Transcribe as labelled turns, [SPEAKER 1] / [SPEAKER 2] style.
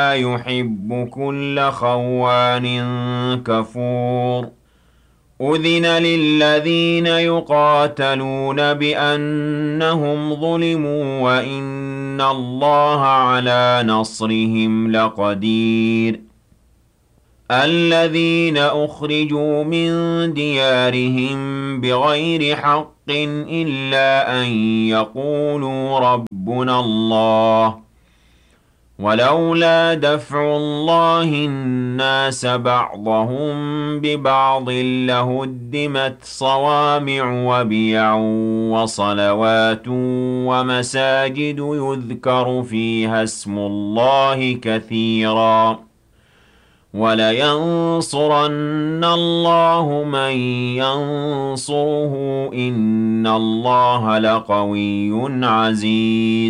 [SPEAKER 1] يحب كل خوان كفور أذن للذين يقاتلون بأنهم ظلموا وإن الله على نصرهم لقدير الذين أخرجوا من ديارهم بغير حق إلا أن يقولوا ربنا الله ولولا دفع الله الناس بعضهم ببعض لهدمت صوامع وبيع وصلوات ومساجد يذكر فيها اسم الله كثيرا ولينصرن الله من ينصره إن الله لقوي عزيز